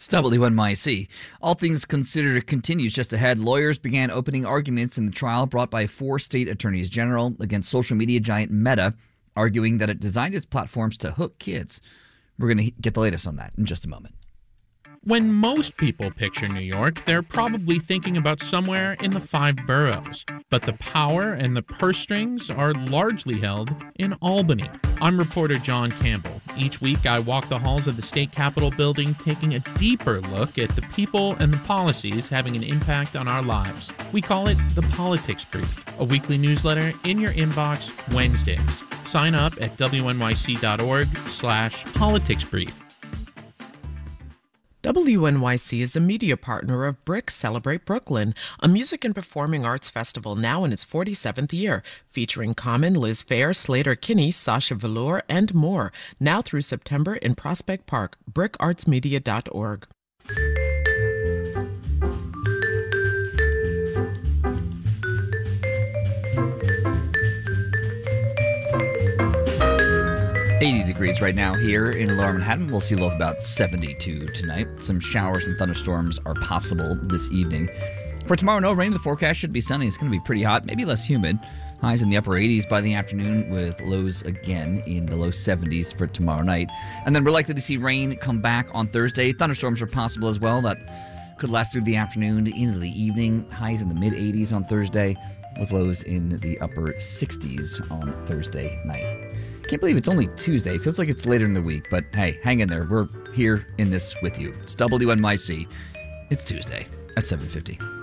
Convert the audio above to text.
It's WNYC. All things considered continues just ahead. Lawyers began opening arguments in the trial brought by 4 state attorneys general against social media giant Meta, arguing that it designed its platforms to hook kids. We're going to get the latest on that in just a moment. When most people picture New York, they're probably thinking about somewhere in the 5 boroughs. But the power and the purse strings are largely held in Albany. I'm reporter John Campbell. Each week I walk the halls of the state capitol building, taking a deeper look at the people and the policies having an impact on our lives. We call it the Politics Brief, a weekly newsletter in your inbox Wednesdays. Sign up at wnyc.org/politicsbrief. WNYC is a media partner of BRIC Celebrate Brooklyn, a music and performing arts festival now in its 47th year, featuring Common, Liz Phair, Slater Kinney, Sasha Velour, and more, now through September in Prospect Park, bricartsmedia.org. 80 degrees right now here in Lower Manhattan. We'll see a low of about 72 tonight. Some showers and thunderstorms are possible this evening. For tomorrow, no rain. The forecast should be sunny. It's going to be pretty hot, maybe less humid. Highs in the upper 80s by the afternoon with lows again in the low 70s for tomorrow night. And then we're likely to see rain come back on Thursday. Thunderstorms are possible as well. That could last through the afternoon into the evening. Highs in the mid 80s on Thursday with lows in the upper 60s on Thursday night. Can't believe it's only Tuesday. Feels like it's later in the week, but hey, hang in there. We're here in this with you. It's WNYC. It's Tuesday at 7:50.